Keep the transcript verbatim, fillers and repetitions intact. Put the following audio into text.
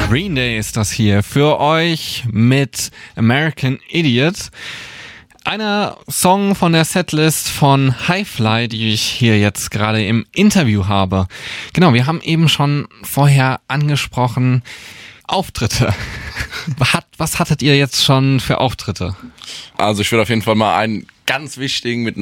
Green Day ist das hier für euch mit American Idiot. Einer Song von der Setlist von Hi-Fly, die ich hier jetzt gerade im Interview habe. Genau, wir haben eben schon vorher angesprochen, Auftritte. Hat, was hattet ihr jetzt schon für Auftritte? Also ich würde auf jeden Fall mal einen ganz wichtigen mit